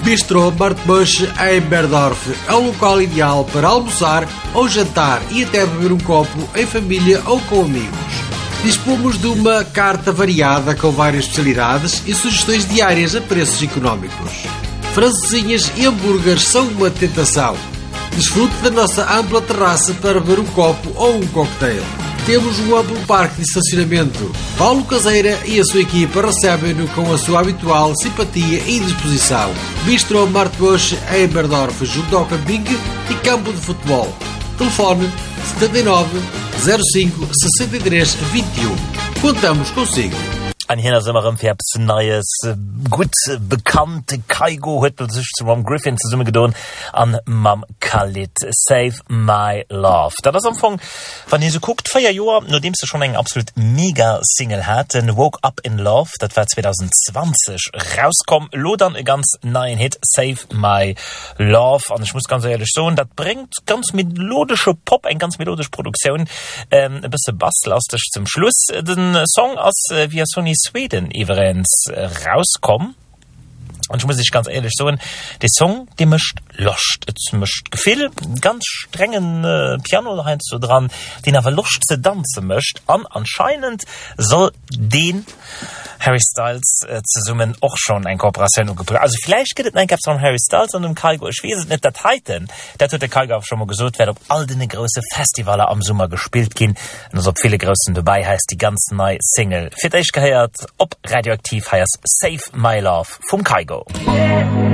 Bistrô Martebush em Berdorf é o local ideal para almoçar ou jantar e até beber um copo em família ou com amigos. Dispomos de uma carta variada com várias especialidades e sugestões diárias a preços económicos. Francesinhas e hambúrgueres são uma tentação. Desfrute da nossa ampla terraça para beber um copo ou um cocktail. Temos um amplo parque de estacionamento. Paulo Caseira e a sua equipa recebem-no com a sua habitual simpatia e disposição. Bistrô Martebush em Berdorf, junto ao camping e campo de futebol. Telefone 79 05 63 21. Contamos consigo. An jener Sommerem fir neues gut bekannte Kaigo huet sich zu Ron Griffin ze Summe gedon an Mam Khalid Save My Love. Da das Anfang, wann ihr so guckt, 4 Jahre, nur dem sie schon eng absolut mega Single hatten, Woke Up in Love, das war 2020 rauskommen, lo dann ein ganz neuen Hit, Save My Love. Und ich muss ganz ehrlich sagen, das bringt ganz melodische Pop, eine ganz melodische Produktion, ein bisschen basslastig zum Schluss. Den Song aus via Sony Sweden übrigens rauskommen. Und ich muss dich ganz ehrlich sagen, der Song, der mischt Lust. Es mischt Gefühl, ganz strengen Piano heinz so dran, den aber Lust zu tanzen mischt. Und anscheinend soll den Harry Styles zusammen auch schon eine Kooperation geprüft. Also vielleicht geht es nicht von Harry Styles und dem Kaigo. Ich weiß es nicht, das Titan. Da hat der Kaigo auch schon mal gesagt, wer ob all die große Festivale am Sommer gespielt gehen. Und so viele Größen dabei heißt die ganz neue Single. Für dich gehört, ob radioaktiv heißt Save My Love vom Kaigo.